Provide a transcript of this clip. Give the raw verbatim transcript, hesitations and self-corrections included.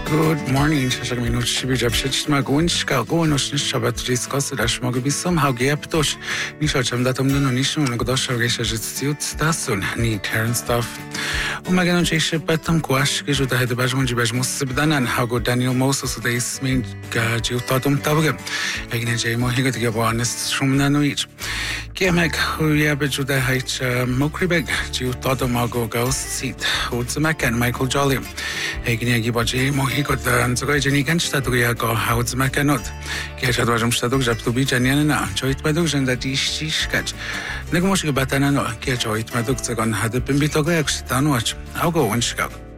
Good morning, Shashak minut shibi jab shechma gunshka gonosh nishabat riskas dash mogu bisam hagieptosh nishacham datum no nishun godosh gesha jitsiut stasun ni turn stuff. Umagan jeshe betam kwash geju da hede bajmun jibaj musibdanan hago Daniel Moses de ismin jiutatum tabge. Egine jemo higat gebanis shumnanuich. Kemek huya bejuda haich mokribeg jiutatum mago ghost seat. Utsmakan Michael Jolly. Egine gibaji mohigot anzogay jeni ganstadruya go hautsmakanot. Kiachadwajum staduk japtubi janiana. Joit baduk janda dishishkach. Negmoshik batanano kiachoit maduk zagon hade bimbitoga yakstanu. I'll go one Chicago.